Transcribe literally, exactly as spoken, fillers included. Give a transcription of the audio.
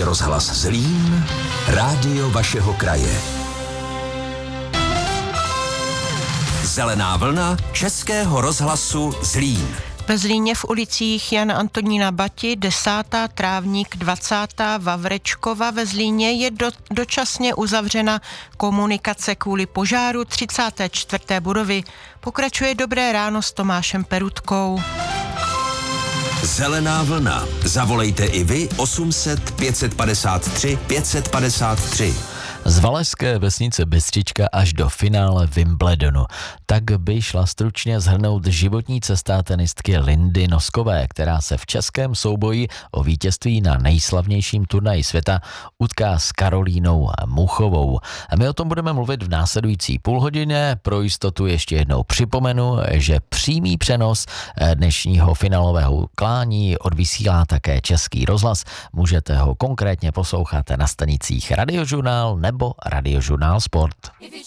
rozhlas Zlín, rádio vašeho kraje. Zelená vlna Českého rozhlasu Zlín. Ve Zlíně v ulicích Jana Antonína Bati, desátá Trávník, dvacátá Vavrečkova ve Zlíně je do, dočasně uzavřena komunikace kvůli požáru třicáté čtvrté budovy. Pokračuje Dobré ráno s Tomášem Perutkou. Zelená vlna. Zavolejte i vy osm set pět padesát tři pět padesát tři. Z valašské vesnice Bystřička až do finále Wimbledonu. Tak by šla stručně shrnout životní cesta tenistky Lindy Noskové, která se v českém souboji o vítězství na nejslavnějším turnaji světa utká s Karolínou Muchovou. A my o tom budeme mluvit v následující půlhodině. Pro jistotu ještě jednou připomenu, že přímý přenos dnešního finálového klání odvysílá také Český rozhlas. Můžete ho konkrétně poslouchat na stanicích Radiožurnál nebo Radiožurnál Sport.